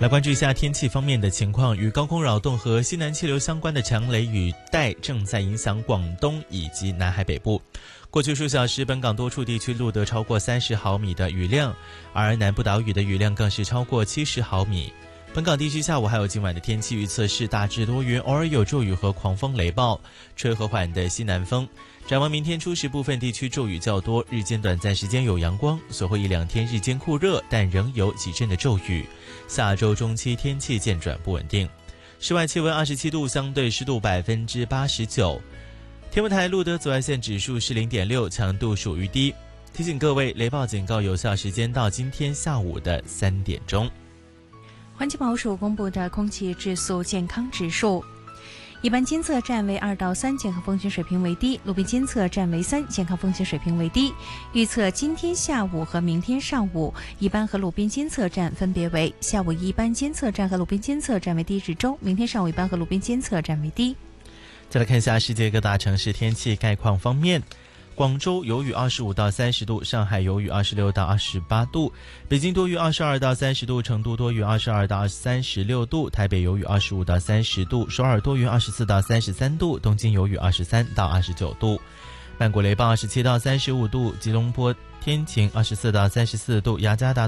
来关注一下天气方面的情况，与高空扰动和西南气流相关的强雷雨带正在影响广东以及南海北部。过去数小时，本港多处地区录得超过30毫米的雨量，而南部岛屿的雨量更是超过70毫米。本港地区下午还有今晚的天气预测是大致多云，偶尔有骤雨和狂风雷暴，吹和缓的西南风。展望明天初时，部分地区骤雨较多，日间短暂时间有阳光，随后1-2天日间酷热，但仍有几阵的骤雨。下周中期天气渐转不稳定。室外气温27度，相对湿度89%。天文台录得紫外线指数是0.6，强度属于低。提醒各位，雷暴警告有效时间到今天下午的3点钟。 环境保署公布的空气质素健康指数，一般监测站为2到3，健康风险水平为低；路边监测站为3，健康风险水平为低。预测今天下午和明天上午，一般和路边监测站分别为：下午一般监测站和路边监测站为低至中；明天上午一般和路边监测站为低。 再来看一下世界各大城市天气概况方面。广州有雨25到30度，上海有雨26到28度，北京多雨22到30度，成都多雨22到36度，台北有雨25到30度，首尔多云24到33度，东京有雨23到29度，曼谷雷暴27到35度，吉隆坡天晴24到34度，雅加达